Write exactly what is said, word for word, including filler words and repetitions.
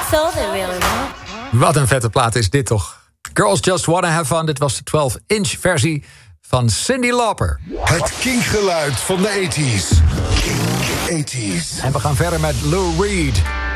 all they really want. Wat een vette plaat is dit toch. Girls Just Wanna Have Fun. Dit was de twaalf inch versie van Cyndi Lauper. Het kinkgeluid van de tachtiger. Kink tachtiger. En we gaan verder met Lou Reed.